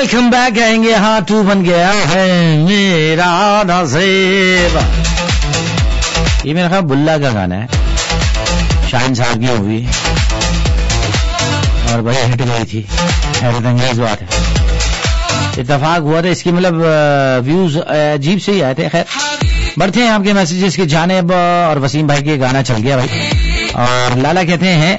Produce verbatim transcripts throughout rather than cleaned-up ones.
Welcome back कहेंगे, हाँ तू बन गया है मेरा नसीब। ये मेरा ख्याल बुल्ला का गाना है, शाहीन साहब की मूवी, और बड़ी हिट गई थी, हैरत अंगेज बात है। इत्तेफाक हुआ था इसकी, मतलब व्यूज अजीब से ही आए थे। खैर बढ़ते हैं आपके मैसेजेस की जानिब, और वसीम भाई के गाना चल गया भाई। और लाला कहते हैं,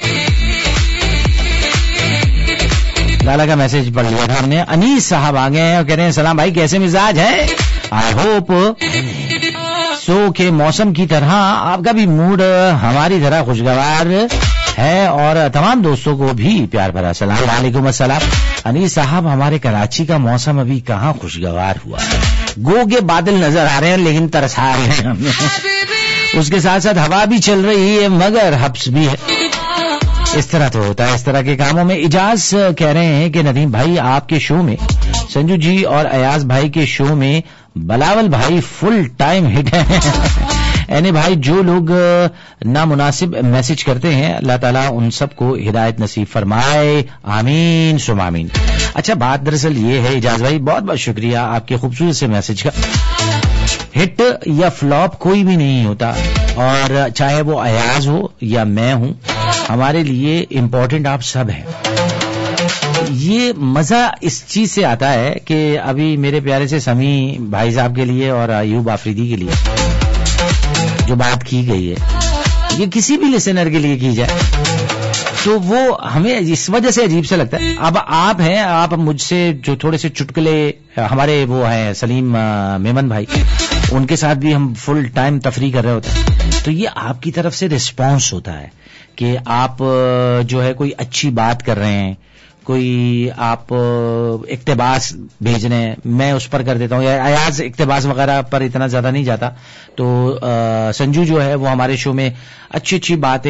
लाला का मैसेज पढ़ लिया था हमने। अनीस साहब आ गए हैं और कह रहे हैं सलाम भाई, कैसे मिजाज है? आई होप सो के मौसम की तरह आपका भी मूड हमारी तरह खुशगवार है, और तमाम दोस्तों को भी प्यार भरा सलाम। वालेकुम अस्सलाम। अनीस साहब, हमारे कराची का मौसम अभी कहाँ खुशगवार हुआ है, गो के बादल नजर आ रहे हैं लेकिन तरसा रहे हैं हमें। उसके साथ साथ हवा भी चल रही है मगर हब्स भी है। इस तरह तो होता है इस तरह के कामों में। इजाज कह रहे हैं कि नदीम भाई, आपके शो में संजू जी और अयाज भाई के शो में बलावल भाई फुल टाइम हिट है। यानी भाई जो लोग नामुनासिब मैसेज करते हैं, अल्लाह ताला उन सबको हिदायत नसीब फरमाए, आमीन सुम आमीन। अच्छा, बात दरअसल ये है इजाज भाई, बहुत बहुत शुक्रिया आपके खूबसूरत से मैसेज का। हिट या फ्लॉप कोई भी नहीं होता, और चाहे वो अयाज हो या मैं हूं, हमारे लिए इम्पोर्टेंट आप सब हैं। ये मजा इस चीज से आता है कि अभी मेरे प्यारे से समी भाई साहब के लिए और अयूब आफरीदी के लिए जो बात की गई है, ये किसी भी लिसनर के लिए की जाए तो वो हमें इस वजह से अजीब सा लगता है। अब आप हैं, आप मुझसे जो थोड़े से चुटकुले, हमारे वो हैं सलीम मेमन भाई, उनके साथ भी हम फुल टाइम तफरी कर रहे होते हैं, तो ये आपकी तरफ से रिस्पांस होता है कि आप जो है कोई अच्छी बात कर रहे हैं, कोई आप इक्तबास भेज रहे हैं, मैं उस पर कर देता हूँ। अयाज इक्तबास वगैरह पर इतना ज्यादा नहीं जाता, तो आ, संजू जो है वो हमारे शो में अच्छी अच्छी बातें